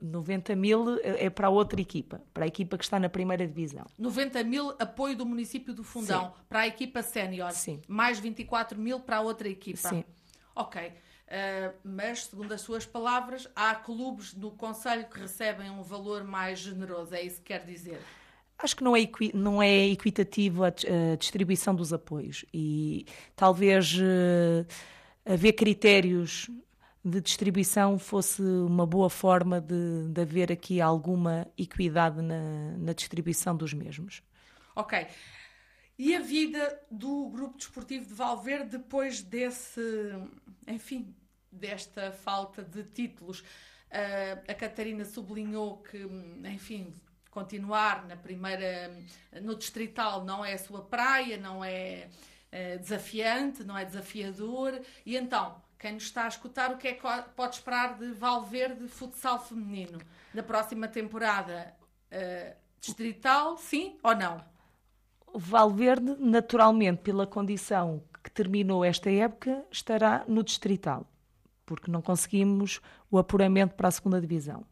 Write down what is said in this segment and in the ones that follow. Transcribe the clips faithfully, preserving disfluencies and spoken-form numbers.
noventa mil é para a outra equipa, para a equipa que está na primeira divisão. noventa mil apoio do município do Fundão, sim, para a equipa sénior. Sim. Mais vinte e quatro mil para a outra equipa. Sim. Ok. Uh, mas, segundo as suas palavras, há clubes no concelho que recebem um valor mais generoso. É isso que quer dizer? Acho que não é, equi- não é equitativo a, a distribuição dos apoios e talvez uh, haver critérios de distribuição fosse uma boa forma de, de haver aqui alguma equidade na, na distribuição dos mesmos. Ok. E a vida do Grupo Desportivo de Valverde depois desse, enfim, desta falta de títulos? Uh, a Catarina sublinhou que, enfim, continuar na primeira, no distrital não é a sua praia, não é uh, desafiante, não é desafiador. E então, quem nos está a escutar, o que é que pode esperar de Valverde Futsal Feminino na próxima temporada? Uh, distrital, sim ou não? O Valverde, naturalmente, pela condição que terminou esta época, estará no distrital, porque não conseguimos o apuramento para a segunda divisão.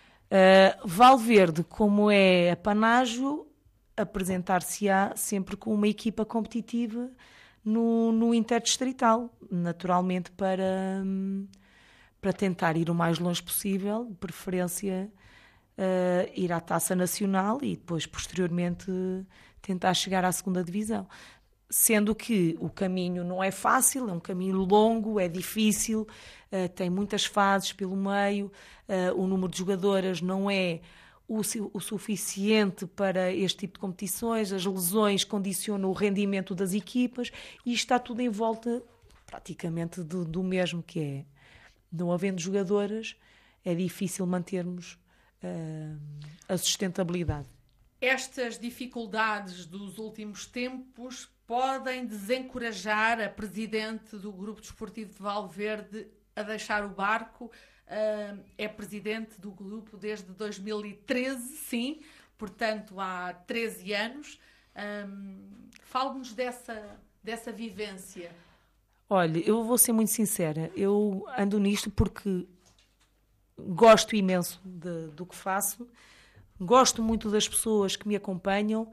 Uh, Valverde, como é apanágio, apresentar-se-á sempre com uma equipa competitiva no, no interdistrital, naturalmente para, para tentar ir o mais longe possível, de preferência uh, ir à Taça Nacional e depois, posteriormente, tentar chegar à segunda divisão. Sendo que o caminho não é fácil, é um caminho longo, é difícil, uh, tem muitas fases pelo meio, uh, o número de jogadoras não é o, o suficiente para este tipo de competições, as lesões condicionam o rendimento das equipas e está tudo em volta praticamente do, do mesmo, que é, não havendo jogadoras, é difícil mantermos uh, a sustentabilidade. Estas dificuldades dos últimos tempos podem desencorajar a presidente do Grupo Desportivo de Valverde a deixar o barco. Uh, é presidente do grupo desde dois mil e treze, sim, portanto há treze anos. Um, Fale-nos dessa, dessa vivência. Olha, eu vou ser muito sincera, eu ando nisto porque gosto imenso de, do que faço, gosto muito das pessoas que me acompanham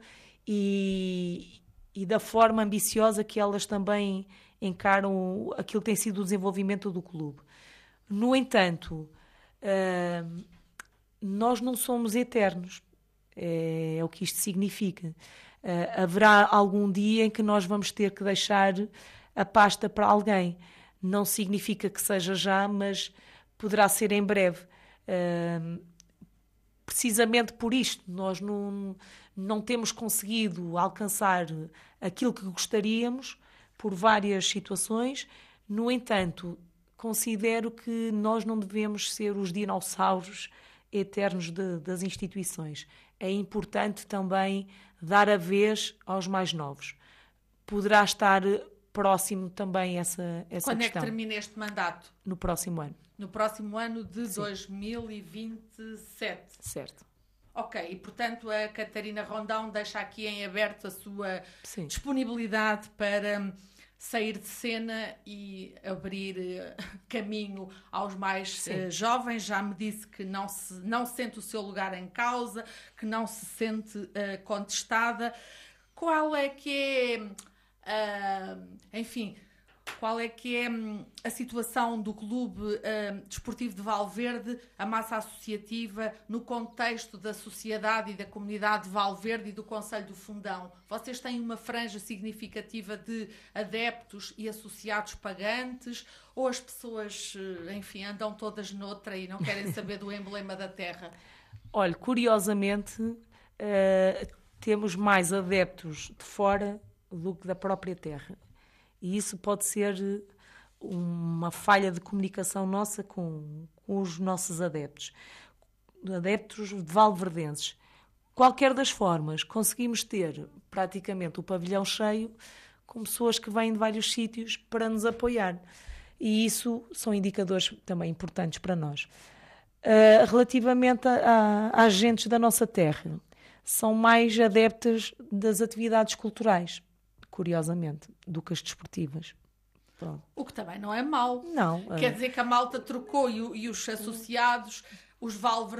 e, e da forma ambiciosa que elas também encaram aquilo que tem sido o desenvolvimento do clube. No entanto, uh, nós não somos eternos, é, é o que isto significa. Uh, haverá algum dia em que nós vamos ter que deixar a pasta para alguém. Não significa que seja já, mas poderá ser em breve. Uh, precisamente por isto, nós não, não temos conseguido alcançar aquilo que gostaríamos por várias situações. No entanto, considero que nós não devemos ser os dinossauros eternos de, das instituições. É importante também dar a vez aos mais novos. Poderá estar próximo também essa, essa Quando questão. Quando é que termina este mandato? No próximo ano. No próximo ano de Sim. dois mil e vinte e sete. Certo. Ok, e portanto a Catarina Rondão deixa aqui em aberto a sua Sim. disponibilidade para sair de cena e abrir uh, caminho aos mais uh, jovens. Já me disse que não, se, não sente o seu lugar em causa, que não se sente uh, contestada. Qual é que é, uh, enfim, qual é que é um, a situação do Clube uh, Desportivo de Valverde, a massa associativa, no contexto da sociedade e da comunidade de Valverde e do Concelho do Fundão? Vocês têm uma franja significativa de adeptos e associados pagantes, ou as pessoas, enfim, andam todas noutra e não querem saber do emblema da terra? Olha, curiosamente, uh, temos mais adeptos de fora do que da própria terra. E isso pode ser uma falha de comunicação nossa com, com os nossos adeptos. Adeptos valverdenses. Qualquer das formas, conseguimos ter praticamente o pavilhão cheio com pessoas que vêm de vários sítios para nos apoiar. E isso são indicadores também importantes para nós. Uh, relativamente a, a, a agentes da nossa terra, são mais adeptas das atividades culturais, curiosamente, do que as desportivas. Pronto. O que também não é mau. Não. Quer dizer que a malta trocou e, e os associados, os valverdenses,